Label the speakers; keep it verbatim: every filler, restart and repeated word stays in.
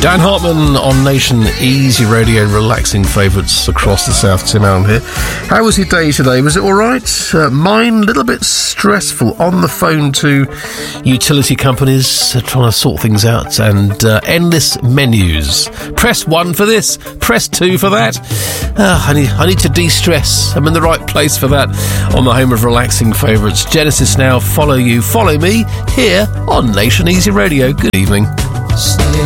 Speaker 1: Dan Hartman on Nation Easy Radio, relaxing favourites across the south. Tim Allen here. How was your day today? Was it all right? Uh, mine, a little bit stressful. On the phone to utility companies, uh, trying to sort things out, and uh, endless menus. Press one for this, press two for that. Uh, I need, I need to de-stress. I'm in the right place for that on the home of relaxing favourites. Genesis Now, Follow You, Follow Me, here on Nation Easy Radio. Good evening.
Speaker 2: Stay